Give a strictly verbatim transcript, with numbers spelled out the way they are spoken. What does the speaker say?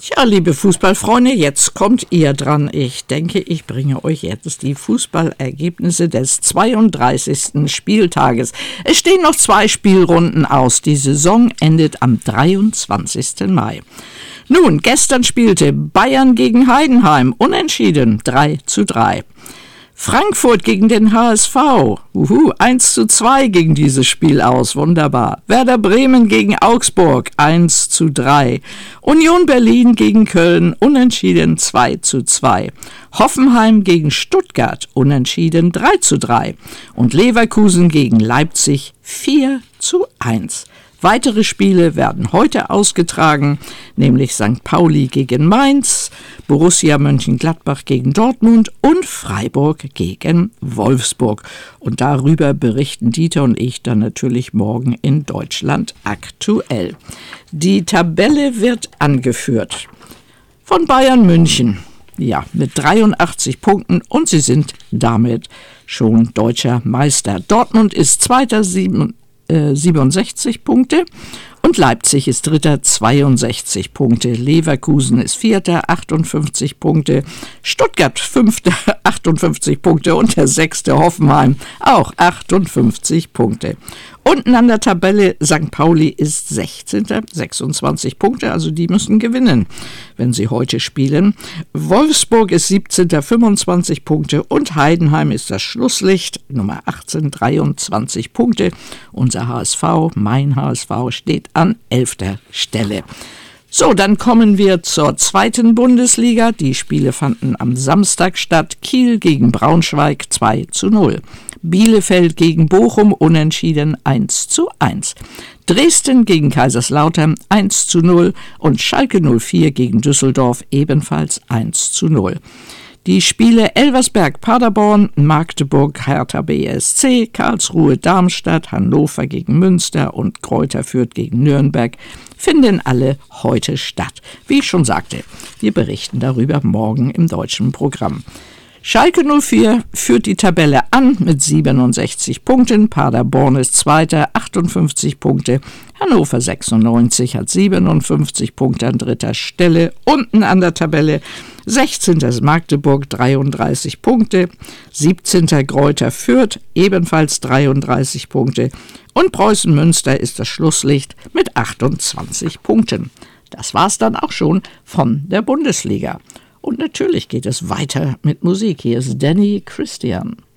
Ja, liebe Fußballfreunde, jetzt kommt ihr dran. Ich denke, ich bringe euch jetzt die Fußballergebnisse des zweiunddreißigsten Spieltages. Es stehen noch zwei Spielrunden aus. Die Saison endet am dreiundzwanzigsten Mai. Nun, gestern spielte Bayern gegen Heidenheim, unentschieden, drei zu drei. Frankfurt gegen den H S V, Uhu, eins zu zwei ging dieses Spiel aus, wunderbar. Werder Bremen gegen Augsburg, eins zu drei. Union Berlin gegen Köln, unentschieden, zwei zu zwei. Hoffenheim gegen Stuttgart, unentschieden, drei zu drei. Und Leverkusen gegen Leipzig, vier zu eins. Weitere Spiele werden heute ausgetragen, nämlich Sankt Pauli gegen Mainz, Borussia Mönchengladbach gegen Dortmund und Freiburg gegen Wolfsburg. Und darüber berichten Dieter und ich dann natürlich morgen in Deutschland aktuell. Die Tabelle wird angeführt von Bayern München, ja, mit dreiundachtzig Punkten, und sie sind damit schon deutscher Meister. Dortmund ist Zweiter, sieben siebenundsechzig Punkte, und Leipzig ist Dritter, zweiundsechzig Punkte. Leverkusen ist Vierter, achtundfünfzig Punkte. Stuttgart Fünfter, achtundfünfzig Punkte, und der Sechste Hoffenheim auch achtundfünfzig Punkte. Unten an der Tabelle Sankt Pauli ist sechzehnter, sechsundzwanzig Punkte, also die müssen gewinnen, wenn sie heute spielen. Wolfsburg ist siebzehnter, fünfundzwanzig Punkte, und Heidenheim ist das Schlusslicht, Nummer achtzehn, dreiundzwanzig Punkte. Unser H S V, mein H S V, steht an elfter Stelle. So, dann kommen wir zur zweiten Bundesliga. Die Spiele fanden am Samstag statt. Kiel gegen Braunschweig zwei zu null. Bielefeld gegen Bochum unentschieden eins zu eins. Dresden gegen Kaiserslautern eins zu null und Schalke null vier gegen Düsseldorf ebenfalls eins zu null. Die Spiele Elversberg, Paderborn, Magdeburg, Hertha B S C, Karlsruhe, Darmstadt, Hannover gegen Münster und Greuther Fürth gegen Nürnberg finden alle heute statt. Wie ich schon sagte, wir berichten darüber morgen im deutschen Programm. Schalke null vier führt die Tabelle an mit siebenundsechzig Punkten, Paderborn ist Zweiter, achtundfünfzig Punkte, Hannover sechsundneunzig hat siebenundfünfzig Punkte an dritter Stelle. Unten an der Tabelle sechzehnter ist Magdeburg, dreiunddreißig Punkte, siebzehnter Greuther Fürth, ebenfalls dreiunddreißig Punkte, und Preußen Münster ist das Schlusslicht mit achtundzwanzig Punkten. Das war's dann auch schon von der Bundesliga. Und natürlich geht es weiter mit Musik. Hier ist Danny Christian.